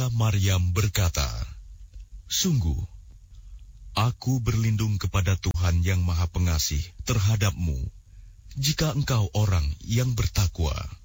Bunda Maryam berkata, "Sungguh, aku berlindung kepada Tuhan yang Maha Pengasih terhadapmu, jika engkau orang yang bertakwa."